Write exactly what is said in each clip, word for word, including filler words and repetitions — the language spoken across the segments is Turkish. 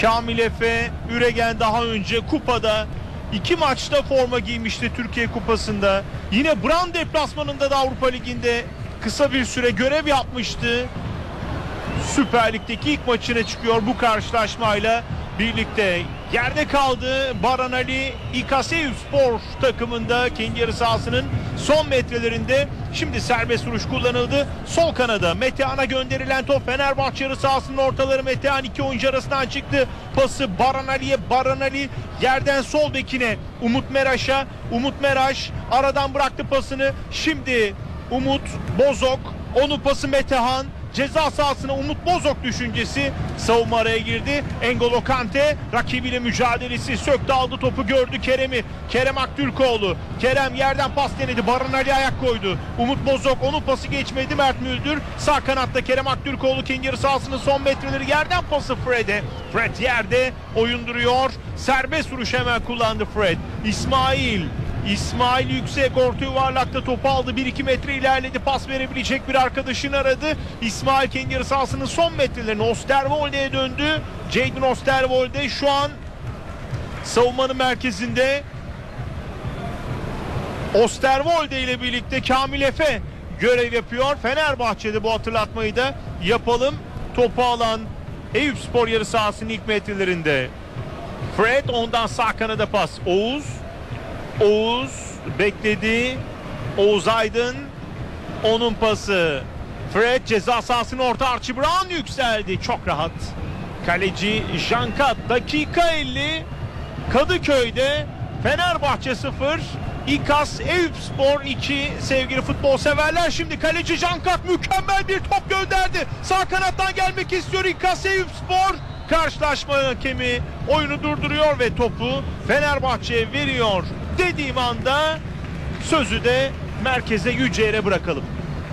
Kamil Efe Üregen daha önce kupada iki maçta forma giymişti Türkiye Kupası'nda. Yine Brann deplasmanında da Avrupa Ligi'nde kısa bir süre görev yapmıştı. Süper Lig'deki ilk maçına çıkıyor bu karşılaşmayla birlikte. Yerde kaldı Baran Ali, İKS Eyüpspor takımında kendi yarı sahasının son metrelerinde. Şimdi serbest vuruş kullanıldı. Sol kanada Metehan'a gönderilen top Fenerbahçe yarı sahasının ortaları. Metehan iki oyuncu arasından çıktı. Pası Baran Ali'ye. Baran Ali yerden sol bekine Umut Meraş'a. Umut Meraş aradan bıraktı pasını. Şimdi Umut Bozok. Onun pası Metehan. Ceza sahasına Umut Bozok düşüncesi, savunma araya girdi. N'Golo Kante rakibiyle mücadelesi, söktü aldı topu, gördü Kerem'i. Kerem Aktürkoğlu. Kerem yerden pas denedi. Baran Ali ayak koydu. Umut Bozok, onun pası geçmedi. Mert Müldür sağ kanatta. Kerem Aktürkoğlu kendi yarı sahasının son metreleri, yerden pası Fred'e. Fred yerde oyun duruyor. Serbest vuruş hemen kullandı Fred. İsmail İsmail Yüksek orta yuvarlakta topu aldı. bir iki metre ilerledi. Pas verebilecek bir arkadaşını aradı. İsmail kendi yarı sahasının son metrelerine Osterwolde'ye döndü. Jadon Osterwolde şu an savunmanın merkezinde. Osterwolde ile birlikte Kamil Efe görev yapıyor. Fenerbahçe'de bu hatırlatmayı da yapalım. Topu alan Eyüpspor yarı sahasının ilk metrelerinde. Fred, ondan sağ kanada pas. Oğuz Oğuz bekledi. Oğuz Aydın, onun pası. Fred ceza sahasının orta, Archie Brown yükseldi. Çok rahat. Kaleci Jankat. Dakika elli. Kadıköy'de Fenerbahçe sıfır. İKAS Eyüpspor iki. Sevgili futbol severler, şimdi kaleci Jankat mükemmel bir top gönderdi. Sağ kanattan gelmek istiyor İKAS Eyüpspor. Karşılaşma hakemi oyunu durduruyor ve topu Fenerbahçe'ye veriyor dediğim anda sözü de merkeze Yüceğir'e bırakalım.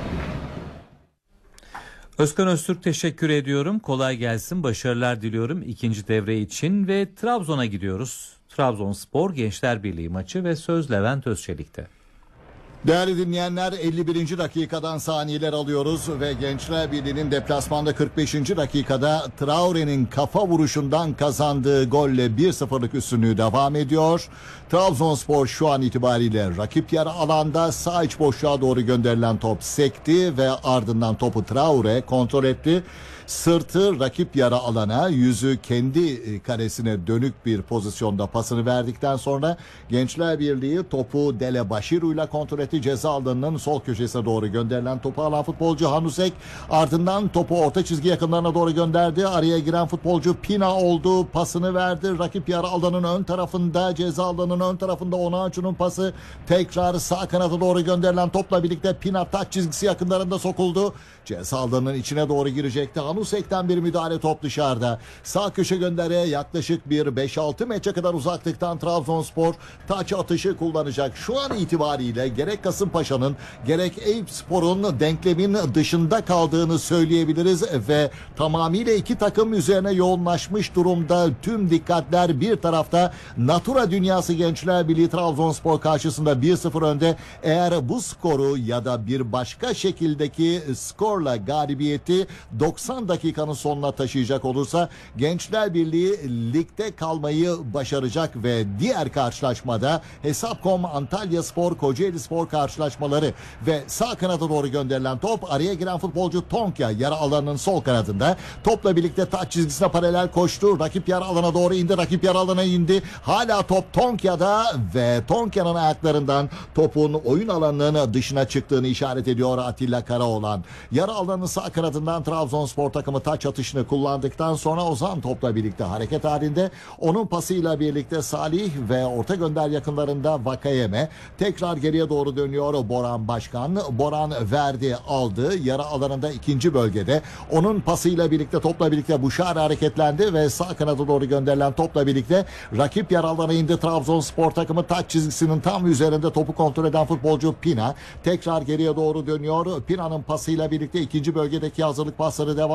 Özkan Öztürk, teşekkür ediyorum. Kolay gelsin, başarılar diliyorum ikinci devre için ve Trabzon'a gidiyoruz. Trabzonspor Gençler Birliği maçı ve söz Levent Özçelik'te. Değerli dinleyenler, elli birinci dakikadan saniyeler alıyoruz ve Gençler Birliği'nin deplasmanda kırk beşinci dakikada Traore'nin kafa vuruşundan kazandığı golle bir sıfırlık üstünlüğü devam ediyor. Trabzonspor şu an itibariyle rakip yarı alanda, sağ iç boşluğa doğru gönderilen top sekti ve ardından topu Traore kontrol etti. Sırtı rakip yarı alana, yüzü kendi kalesine dönük bir pozisyonda pasını verdikten sonra Gençler Birliği topu Dele Bashiru ile kontrol etti. Ceza alanının sol köşesine doğru gönderilen topu alan futbolcu Hanusek, ardından topu orta çizgi yakınlarına doğru gönderdi. Araya giren futbolcu Pina oldu, pasını verdi. Rakip yarı alanın ön tarafında, ceza alanının ön tarafında Onaçu'nun pası, tekrar sağ kanata doğru gönderilen topla birlikte Pina taç çizgisi yakınlarında sokuldu. Ceza alanının içine doğru girecekti. Hanusek'ten bir müdahale, top dışarıda. Sağ köşe gönderiye yaklaşık bir beş altı metre kadar uzaklıktan Trabzonspor taç atışı kullanacak. Şu an itibariyle gerek Kasımpaşa'nın gerek Eyüpspor'un denklemin dışında kaldığını söyleyebiliriz ve tamamıyla iki takım üzerine yoğunlaşmış durumda. Tüm dikkatler bir tarafta. Natura Dünyası Gençler Birliği Trabzonspor karşısında bir sıfır önde. Eğer bu skoru ya da bir başka şekildeki skorla galibiyeti doksan dakikanın sonuna taşıyacak olursa Gençler Birliği ligde kalmayı başaracak ve diğer karşılaşmada Hesap nokta com Antalyaspor Kocaelispor karşılaşmaları ve sağ kanata doğru gönderilen top, araya giren futbolcu Tonkya yarı alanının sol kanadında topla birlikte taç çizgisine paralel koştu. Rakip yarı alana doğru indi. Rakip yarı alana indi. Hala top Tonkya'da ve Tonkya'nın ayaklarından topun oyun alanının dışına çıktığını işaret ediyor Atilla Karaoğlan. Yarı alanın sağ kanadından Trabzonspor takımı taç atışını kullandıktan sonra Ozan topla birlikte hareket halinde. Onun pasıyla birlikte Salih ve orta gönder yakınlarında Vakayeme. Tekrar geriye doğru dönüyor Boran Başkan. Boran verdi, aldı. Yarı alanında ikinci bölgede. Onun pasıyla birlikte topla birlikte Buşar hareketlendi ve sağ kanada doğru gönderilen topla birlikte rakip yarı alana indi. Trabzonspor takımı taç çizgisinin tam üzerinde topu kontrol eden futbolcu Pina. Tekrar geriye doğru dönüyor. Pina'nın pasıyla birlikte ikinci bölgedeki hazırlık pasları devam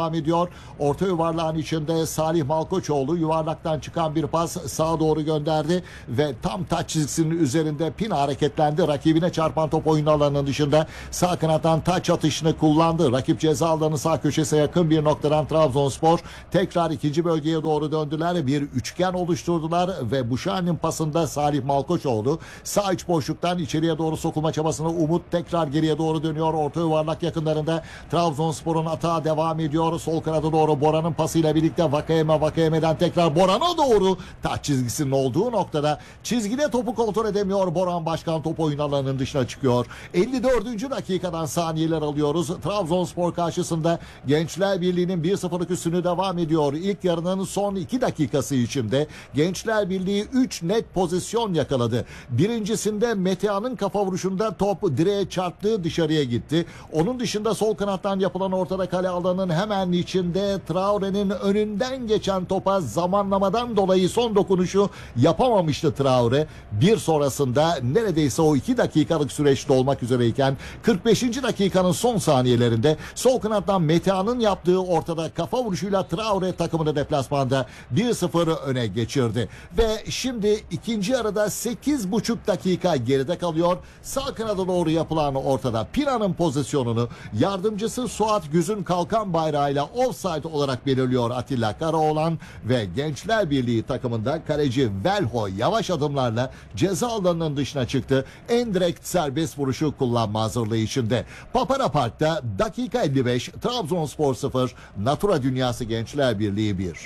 devam ediyor. Orta yuvarlağın içinde Salih Malkoçoğlu yuvarlaktan çıkan bir pas sağa doğru gönderdi ve tam taç çizgisinin üzerinde Pina hareketlendi. Rakibine çarpan top oyun alanının dışında sağ kanattan taç atışını kullandı. Rakip ceza alanı sağ köşesine yakın bir noktadan Trabzonspor tekrar ikinci bölgeye doğru döndüler. Bir üçgen oluşturdular ve Buşani'nin pasında Salih Malkoçoğlu sağ iç boşluktan içeriye doğru sokulma çabasını Umut tekrar geriye doğru dönüyor. Orta yuvarlak yakınlarında Trabzonspor'un atağı devam ediyor. Sol kanada doğru Bora'nın pasıyla birlikte Vakayeme, Vakayeme'den tekrar Boran'a doğru taç çizgisinin olduğu noktada çizgide topu kontrol edemiyor. Boran Başkan top oyun alanının dışına çıkıyor. elli dördüncü dakikadan saniyeler alıyoruz. Trabzonspor karşısında Gençler Birliği'nin bir sıfırlık üstünü devam ediyor. İlk yarının son iki dakikası içinde Gençler Birliği üç net pozisyon yakaladı. Birincisinde Metehan'ın kafa vuruşunda top direğe çarptı, dışarıya gitti. Onun dışında sol kanattan yapılan ortada kale alanının hemen içinde Traore'nin önünden geçen topa zamanlamadan dolayı son dokunuşu yapamamıştı Traore. Bir sonrasında neredeyse o iki dakikalık süreçte olmak üzereyken kırk beşinci dakikanın son saniyelerinde sol kanattan Metehan'ın yaptığı ortada kafa vuruşuyla Traore takımını deplasmanda bir sıfır öne geçirdi. Ve şimdi ikinci yarıda sekiz buçuk dakika geride kalıyor. Sağ kanada doğru yapılan ortada Pina'nın pozisyonunu yardımcısı Suat Güz'ün kalkan bayrağıyla offside olarak belirliyor Atilla Karaoğlan ve Gençler Birliği takımında kaleci Velho yavaş adımlarla ceza alanının dışına çıktı. En direkt serbest vuruşu kullanma hazırlığı içinde. Papara Park'ta dakika elli beş, Trabzonspor sıfır, Natura Dünyası Gençler Birliği bir.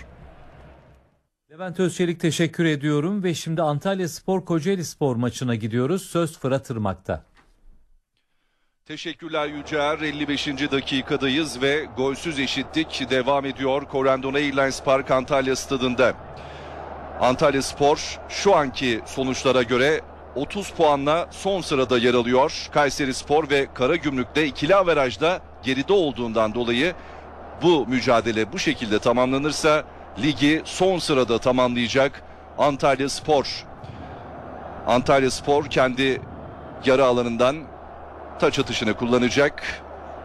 Levent Özçelik teşekkür ediyorum ve şimdi Antalya Spor Kocaeli Spor maçına gidiyoruz. Söz Fırat Irmak'ta. Teşekkürler Yücer. elli beşinci dakikadayız ve golsüz eşitlik devam ediyor Corendon Airlines Park Antalya Stadında. Antalya Spor şu anki sonuçlara göre otuz puanla son sırada yer alıyor. Kayseri Spor ve Karagümrük'te ikili averajda geride olduğundan dolayı bu mücadele bu şekilde tamamlanırsa ligi son sırada tamamlayacak Antalya Spor. Antalya Spor kendi yarı alanından taç atışını kullanacak.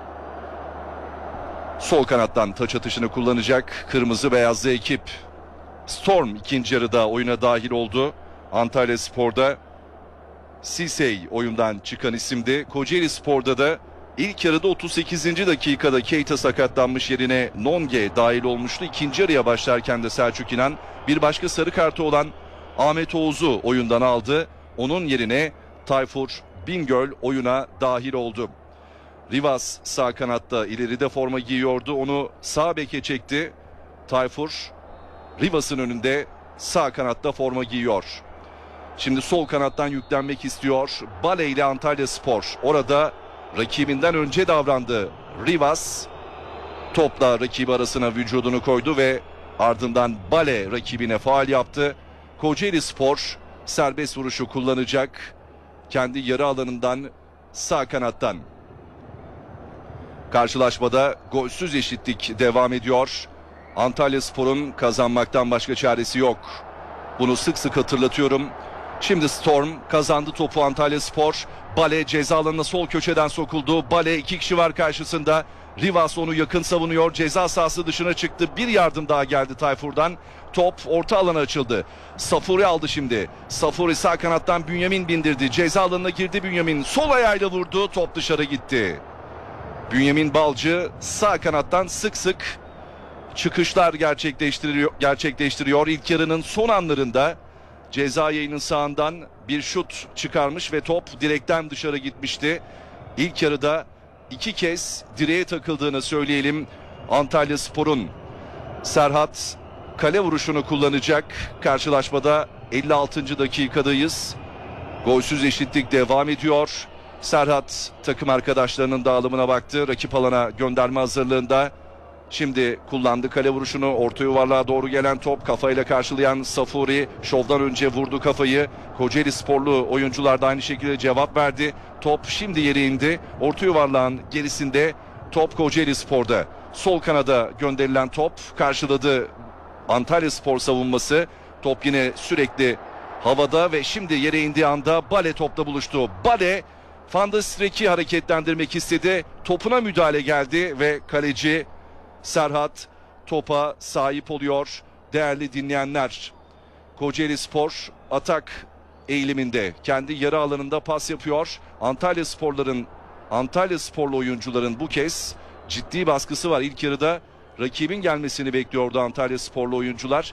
Sol kanattan taç atışını kullanacak kırmızı beyazlı ekip. Storm ikinci yarıda oyuna dahil oldu. Antalya Spor'da Sisey oyundan çıkan isimdi. Kocaeli Spor'da da ilk yarıda otuz sekizinci dakikada Keita sakatlanmış, yerine Nonge dahil olmuştu. İkinci yarıya başlarken de Selçuk İnan bir başka sarı kartı olan Ahmet Oğuz'u oyundan aldı. Onun yerine Tayfur Bingöl oyuna dahil oldu. Rivas sağ kanatta ileride forma giyiyordu. Onu sağ beke çekti. Tayfur Rivas'ın önünde sağ kanatta forma giyiyor. Şimdi sol kanattan yüklenmek istiyor Bale ile Antalya Spor. Orada rakibinden önce davrandı Rivas. Topla rakibi arasına vücudunu koydu ve ardından Bale rakibine faul yaptı. Kocaeli Spor serbest vuruşu kullanacak. Kendi yarı alanından sağ kanattan. Karşılaşmada golsüz eşitlik devam ediyor. Antalya Spor'un kazanmaktan başka çaresi yok. Bunu sık sık hatırlatıyorum. Şimdi Storm kazandı topu Antalya Spor. Bale ceza alanına sol köşeden sokuldu. Bale iki kişi var karşısında. Rivas onu yakın savunuyor. Ceza sahası dışına çıktı. Bir yardım daha geldi Tayfur'dan. Top orta alana açıldı. Safuri aldı şimdi. Safuri sağ kanattan Bünyamin bindirdi. Ceza alanına girdi Bünyamin. Sol ayağıyla vurdu. Top dışarı gitti. Bünyamin Balcı sağ kanattan sık sık çıkışlar gerçekleştiriyor. gerçekleştiriyor. İlk yarının son anlarında ceza yayının sağından bir şut çıkarmış ve top direkten dışarı gitmişti. İlk yarıda iki kez direğe takıldığını söyleyelim Antalya Spor'un. Serhat kale vuruşunu kullanacak. Karşılaşmada elli altıncı dakikadayız. Golsüz eşitlik devam ediyor. Serhat takım arkadaşlarının dağılımına baktı. Rakip alana gönderme hazırlığında. Şimdi kullandı kale vuruşunu. Orta yuvarlığa doğru gelen top kafayla karşılayan Safuri. Şovdan önce vurdu kafayı. Kocaeli Sporlu oyuncular da aynı şekilde cevap verdi. Top şimdi yere indi. Orta yuvarlağın gerisinde top Kocaeli Spor'da. Sol kanada gönderilen top karşıladı Antalya Spor savunması. Top yine sürekli havada ve şimdi yere indiği anda Bale topla buluştu. Bale Van der Streek'i hareketlendirmek istedi. Topuna müdahale geldi ve kaleci Serhat topa sahip oluyor değerli dinleyenler. Kocaeli Spor atak eğiliminde kendi yarı alanında pas yapıyor. Antalya Sporların Antalya Sporlu oyuncuların bu kez ciddi baskısı var. İlk yarıda rakibin gelmesini bekliyordu Antalya Sporlu oyuncular.